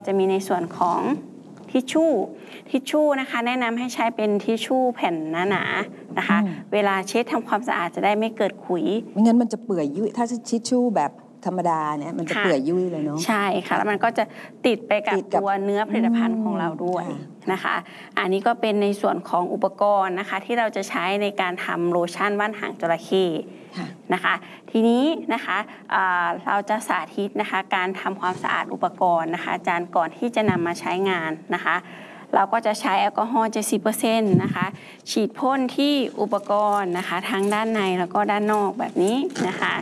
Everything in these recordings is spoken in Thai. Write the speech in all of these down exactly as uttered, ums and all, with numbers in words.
จะมีในส่วนของทิชชู่ทิชชู่นะคะแนะนำให้ใช้เป็นทิชชู่แผ่นหนาๆนะคะเวลาเช็ดทำความสะอาดจะได้ไม่เกิดขุยไม่งั้นมันจะเปื่อยยุ่ยถ้าทิชชู่แบบธรรมดาเนี่ยมันจะเปื่อยยุ่ยเลยเนาะใช่ค่ะแล้วมันก็จะติดไปกับตัวเนื้อผลิตภัณฑ์ของเราด้วยนะคะอันนี้ก็เป็นในส่วนของอุปกรณ์นะคะที่เราจะใช้ในการทำโลชั่นว่านหางจระเข้นะคะทีนี้นะคะเราจะสาธิตนะคะการทำความสะอาดอุปกรณ์นะคะอาจารย์ก่อนที่จะนำมาใช้งานนะคะเราก็จะใช้แอลกอฮอล์ เจ็ดสิบเปอร์เซ็นต์ นะคะฉีดพ่นที่อุปกรณ์นะคะทั้งด้านในแล้วก็ด้านนอกแบบนี้นะคะ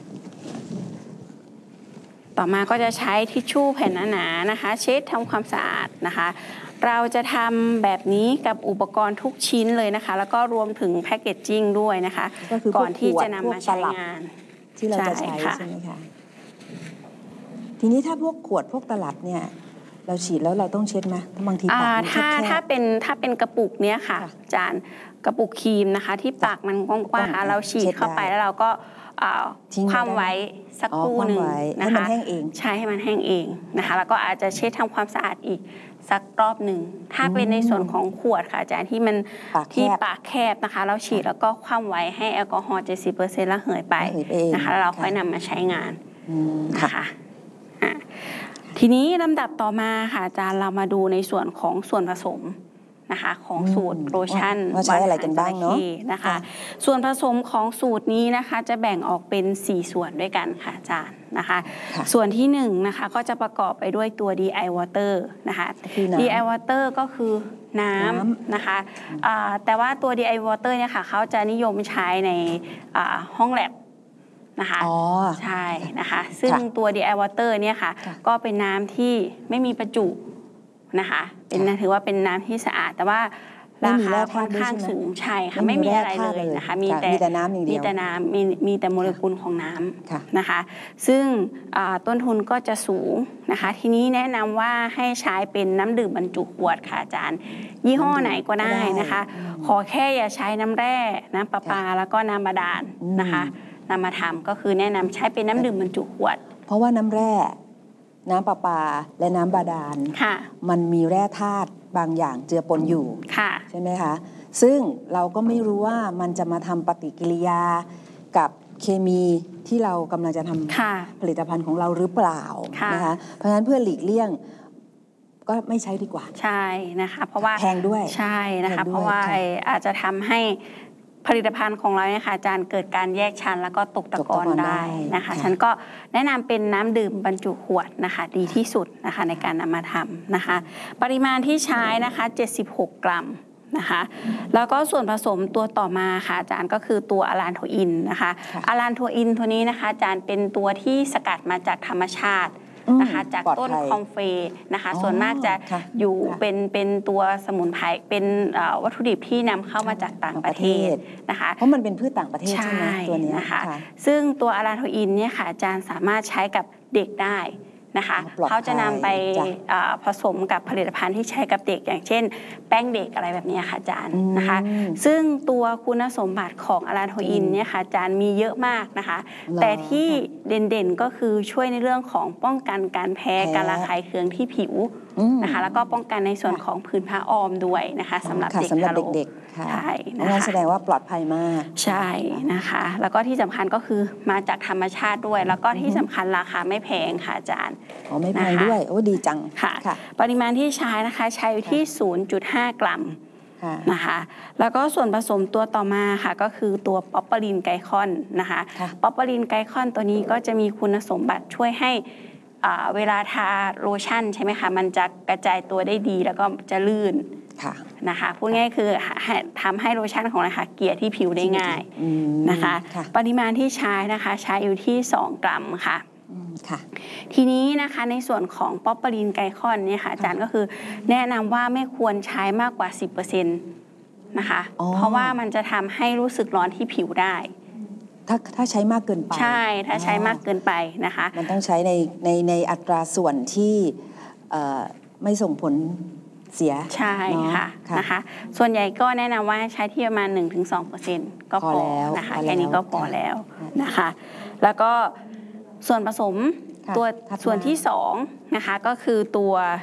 ต่อมาก็จะใช้ทิชชู่แผ่นหนาๆนะคะเช็ดทำความสะอาดนะคะเราจะทำแบบนี้กับอุปกรณ์ทุกชิ้นเลยนะคะแล้วก็รวมถึงแพคเกจจิ้งด้วยนะคะก่อนที่จะนำมาใช้งานที่เราจะใช้ใช่ไหมคะทีนี้ถ้าพวกขวดพวกตลับเนี่ยเราฉีดแล้วเราต้องเช็ดไหมบางทีปากมันแคบๆถ้าเป็นถ้าเป็นกระปุกเนี้ยค่ะจานกระปุกครีมนะคะที่ปากมันกว้างๆเราฉีดเข้าไปแล้วเราก็คว่ำไว้สักครู่หนึ่งนะคะให้มันแห้งเองใช่ให้มันแห้งเองนะคะแล้วก็อาจจะเช็ดทำความสะอาดอีกสักรอบหนึ่งถ้าเป็นในส่วนของขวดค่ะอาจารย์ที่มันที่ปากแคบนะคะเราฉีดแล้วก็คว่ำไว้ให้แอลกอฮอล์ เจ็ดสิบเปอร์เซ็นต์ แล้วเหยไปนะคะแล้วเราค่อยนำมาใช้งานนะคะทีนี้ลำดับต่อมาค่ะอาจารย์เรามาดูในส่วนของส่วนผสมนะคะของสูตรโลชั่นว่าใช้อะไรกันบ้างเนาะนะคะส่วนผสมของสูตรนี้นะคะจะแบ่งออกเป็นสี่ส่วนด้วยกันค่ะอาจารย์นะคะส่วนที่หนึ่งนะคะก็จะประกอบไปด้วยตัว ดี ไอ Water นะคะ ดี ไอ Water ก็คือน้ำนะคะแต่ว่าตัว ดี ไอ Water เนี่ยค่ะเขาจะนิยมใช้ในห้องแลบนะคะใช่นะคะซึ่งตัว ดี ไอ Water เนี่ยค่ะก็เป็นน้ำที่ไม่มีประจุนะคะเป็นถือว่าเป็นน้ำที่สะอาดแต่ว่าราคาค่อนข้างสูงใช่ค่ะไม่มีอะไรเลยนะคะมีแต่น้ำอย่างเดียวมีแต่น้ำมีมีแต่โมเลกุลของน้ำนะคะซึ่งต้นทุนก็จะสูงนะคะทีนี้แนะนำว่าให้ใช้เป็นน้ำดื่มบรรจุขวดค่ะอาจารย์ยี่ห้อไหนก็ได้นะคะขอแค่อย่าใช้น้ำแร่น้ำประปาแล้วก็น้ำบาดาลนะคะนำมาทำก็คือแนะนำใช้เป็นน้ำดื่มบรรจุขวดเพราะว่าน้ำแร่น้ำประปาและน้ำบาดาลมันมีแร่ธาตุบางอย่างเจือปนอยู่ใช่ไหมคะซึ่งเราก็ไม่รู้ว่ามันจะมาทำปฏิกิริยากับเคมีที่เรากำลังจะทำผลิตภัณฑ์ของเราหรือเปล่านะคะเพราะฉะนั้นเพื่อหลีกเลี่ยงก็ไม่ใช้ดีกว่าใช่นะคะเพราะว่าแพงด้วยใช่นะคะเพราะว่าอาจจะทำให้ผลิตภัณฑ์ของเราเนี่ยค่ะอาจารย์เกิดการแยกชั้นแล้วก็ตกตะกอนได้นะคะฉันก็แนะนำเป็นน้ำดื่มบรรจุขวดนะคะดีที่สุดนะคะในการนำมาทำนะคะปริมาณที่ใช้นะคะเจ็ดสิบหกกรัมนะคะแล้วก็ส่วนผสมตัวต่อมาค่ะอาจารย์ก็คือตัวอะลานโทอินนะคะอะลานโทอินตัวนี้นะคะอาจารย์เป็นตัวที่สกัดมาจากธรรมชาตินะคะจากต้นคอมเฟนะคะส่วนมากจะอยู่เป็นเป็นตัวสมุนไพรเป็นวัตถุดิบที่นำเข้ามาจากต่างประเทศนะคะเพราะมันเป็นพืชต่างประเทศใช่ไหมตัวนี้นะคะซึ่งตัวอะลาโทอินเนี่ยค่ะอาจารย์สามารถใช้กับเด็กได้นะคะเขาจะนำไปผสมกับผลิตภัณฑ์ที่ใช้กับเด็กอย่างเช่นแป้งเด็กอะไรแบบนี้ค่ะอาจารย์นะคะซึ่งตัวคุณสมบัติของอะลาโทอินเนี่ยค่ะอาจารย์มีเยอะมากนะคะแต่ที่เด่นๆก็คือช่วยในเรื่องของป้องกันการแพ้การระคายเคืองที่ผิวนะคะแล้วก็ป้องกันในส่วนของผื่นผ้าอ้อมด้วยนะคะสำหรับเด็กทารกใช่นะคะแสดงว่าปลอดภัยมากใช่นะคะแล้วก็ที่สำคัญก็คือมาจากธรรมชาติด้วยแล้วก็ที่สำคัญราคาไม่แพงค่ะอาจารย์อ๋อไม่แพงด้วยโอ้ดีจังค่ะปริมาณที่ใช้นะคะใช้อยู่ที่ ศูนย์จุดห้า กรัมนะคะแล้วก็ส่วนผสมตัวต่อมาค่ะก็คือตัวป๊อปปารินไกคอนนะคะป๊อปปารินไกคอนตัวนี้ก็จะมีคุณสมบัติช่วยให้เวลาทาโลชั่นใช่ไหมคะมันจะกระจายตัวได้ดีแล้วก็จะลื่นนะคะพูดง่ายคือทำให้โลชั่นของเราค่ะเกลี่ยที่ผิวได้ง่ายนะคะปริมาณที่ใช้นะคะใช้อยู่ที่สองกรัมค่ะทีนี้นะคะในส่วนของป๊อปปารินไกคอนเนี่ยค่ะอาจารย์ก็คือแนะนำว่าไม่ควรใช้มากกว่า สิบเปอร์เซ็นต์ นะคะเพราะว่ามันจะทำให้รู้สึกร้อนที่ผิวได้ถ้าถ้าใช้มากเกินไปใช่ถ้าใช้มากเกินไปนะคะมันต้องใช้ในในในอัตราส่วนที่ไม่ส่งผลเสียใช่ค่ะนะคะส่วนใหญ่ก็แนะนำว่าใช้ที่ประมาณ หนึ่งถึงสองเปอร์เซ็นต์ ก็พอนะคะแค่นี้ก็พอแล้วนะคะแล้วก็ส่วนผสมตัวส่วนที่สองนะคะก็คือตัว